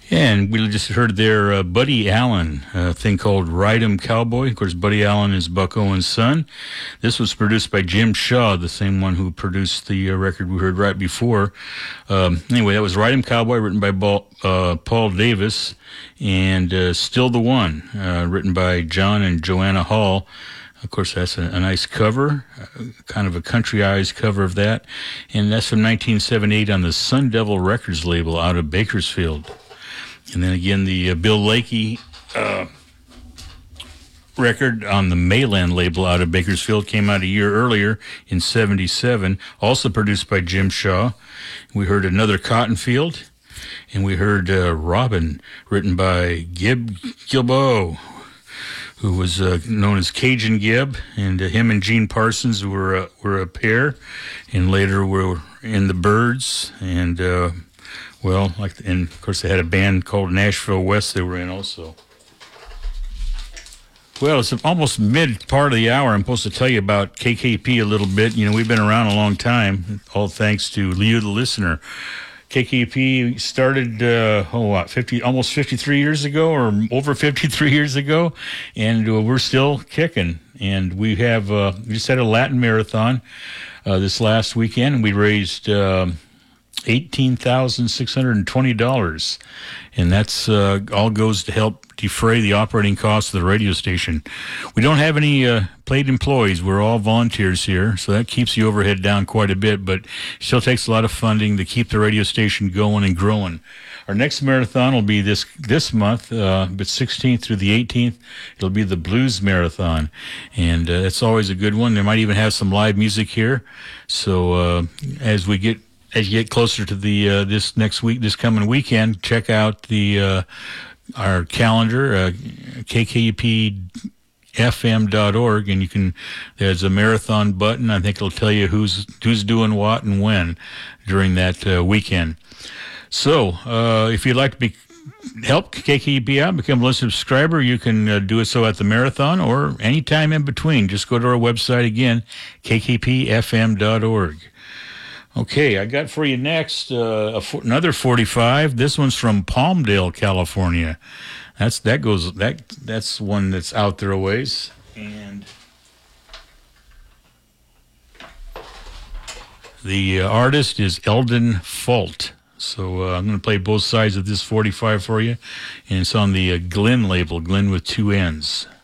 And we just heard there Buddy Allen, a thing called Ride 'em Cowboy. Of course, Buddy Allen is Buck Owens' son. This was produced by Jim Shaw, the same one who produced the record we heard right before. Anyway, that was Ride 'em Cowboy, written by Paul Davis, and Still the One, written by John and Joanna Hall. Of course, that's a nice cover, kind of a country eyes cover of that. And that's from 1978 on the Sun Devil Records label out of Bakersfield. And then again, the Bill Lakey record on the Mayland label out of Bakersfield came out a year earlier in 77, also produced by Jim Shaw. We heard Another Cotton Field, and we heard Robin, written by Gib Gilbo, who was known as Cajun Gibb, and him and Gene Parsons were a pair, and later were in the Byrds, and and of course they had a band called Nashville West they were in also. Well, it's almost mid part of the hour. I'm supposed to tell you about KKP a little bit. You know, we've been around a long time, all thanks to you, the listener. KKP started, almost 53 years ago, or over 53 years ago, and we're still kicking. And we have we just had a Latin marathon this last weekend, and we raised $18,620, and that's all goes to help defray the operating costs of the radio station. We don't have any paid employees. We're all volunteers here, so that keeps the overhead down quite a bit, but still takes a lot of funding to keep the radio station going and growing. Our next marathon will be this month, but 16th through the 18th. It'll be the Blues Marathon, and it's always a good one. They might even have some live music here. So as you get closer to the this coming weekend, check out our calendar, kkupfm.org, and there's a marathon button. I think it'll tell you who's doing what and when during that weekend. So if you'd like to help KKUP out, become a subscriber, you can do it so at the marathon or any time in between. Just go to our website again, kkupfm.org. Okay, I got for you next another 45. This one's from Palmdale, California. That's one that's out there a ways. And the artist is Eldon Fault. So I'm going to play both sides of this 45 for you, and it's on the Glen label, Glen with two N's.